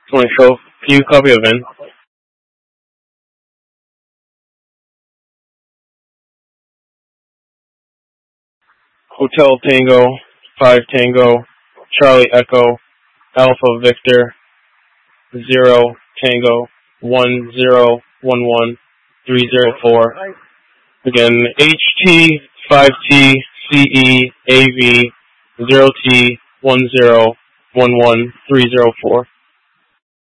can you copy a VIN? Hotel Tango, 5 Tango, Charlie Echo, Alpha Victor, 0 Tango, 1011 304. Again, HT 5T CE AV 0T 1011 304.